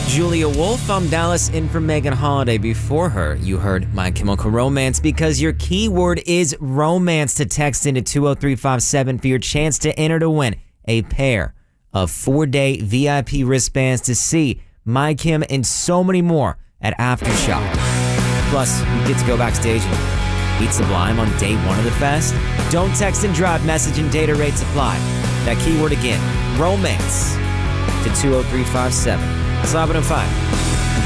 Julia Wolf from Dallas in for Megan Holiday. Before her, you heard My Chemical Romance because your keyword is romance to text into 20357 for your chance to enter to win a pair of 4-day VIP wristbands to see My Chem and so many more at Aftershock. Plus, you get to go backstage and meet Sublime on day one of the fest. Don't text and drive, message and data rates apply. That keyword again, romance, to 20357. It's 11:05.